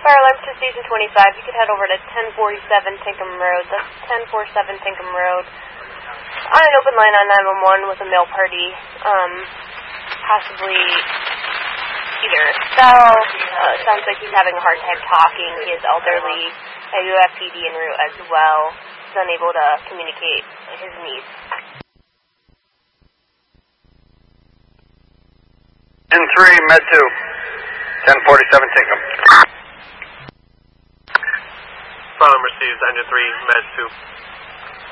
fire alarm to Station 25. You could head over to 1047 Tinkham Road. That's 1047 Tinkham Road. On an open line on 911 with a male party. Possibly either fell. It sounds like he's having a hard time talking. He is elderly. I do have PD en route as well. He's unable to communicate his needs. Engine 3, Med 2, 1047 Tinkham. Problem received, Engine 3, Med 2.